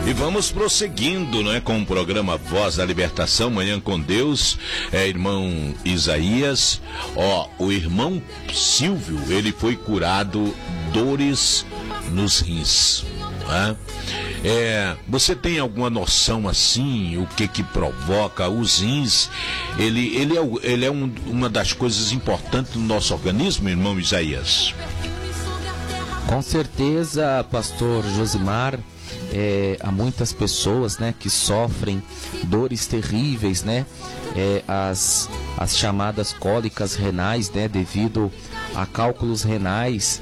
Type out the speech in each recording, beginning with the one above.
E vamos prosseguindo, né, com o programa Voz da Libertação, Manhã com Deus, irmão Isaías. O irmão Silvio, ele foi curado dores nos rins, né? Você tem alguma noção assim, o que provoca os rins? Ele é uma das coisas importantes do nosso organismo, irmão Isaías? Com certeza, pastor Josimar. Há muitas pessoas, né, que sofrem dores terríveis, né, as chamadas cólicas renais, né, devido a cálculos renais,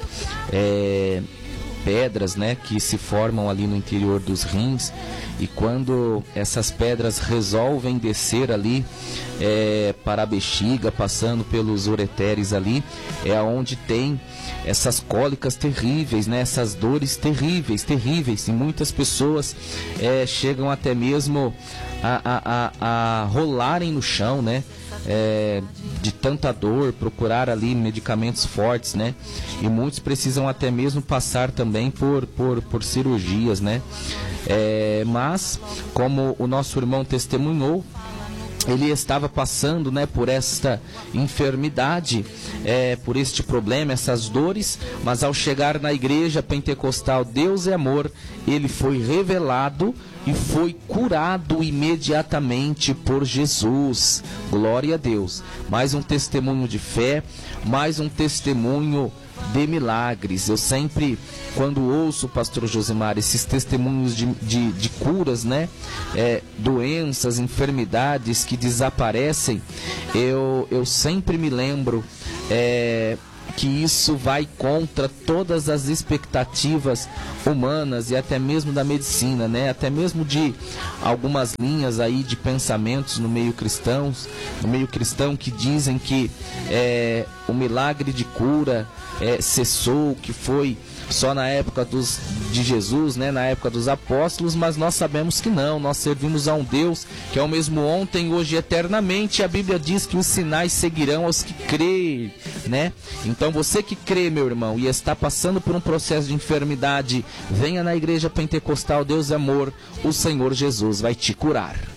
pedras, né, que se formam ali no interior dos rins, e quando essas pedras resolvem descer ali para a bexiga, passando pelos ureteres ali, é onde tem essas cólicas terríveis, né, essas dores terríveis, e muitas pessoas chegam até mesmo a rolarem no chão, né, de tanta dor, procurar ali medicamentos fortes, né, e muitos precisam até mesmo passar também por cirurgias, né, mas como o nosso irmão testemunhou, ele estava passando, né, por esta enfermidade, por este problema, essas dores, mas ao chegar na igreja pentecostal Deus é Amor, ele foi revelado e foi curado imediatamente por Jesus. Glória a Deus. Mais um testemunho de fé, mais um testemunho de milagres. Eu sempre, quando ouço, pastor Josimar, esses testemunhos de curas, né, doenças, enfermidades que desaparecem, eu sempre me lembro que isso vai contra todas as expectativas humanas e até mesmo da medicina, né? Até mesmo de algumas linhas aí de pensamentos no meio cristão que dizem que o milagre de cura cessou, que foi só na época de Jesus, né, na época dos apóstolos, mas nós sabemos que não, nós servimos a um Deus que é o mesmo ontem, hoje e eternamente. A Bíblia diz que os sinais seguirão aos que creem, né? Então você que crê, meu irmão, e está passando por um processo de enfermidade, venha na igreja pentecostal Deus é Amor, o Senhor Jesus vai te curar.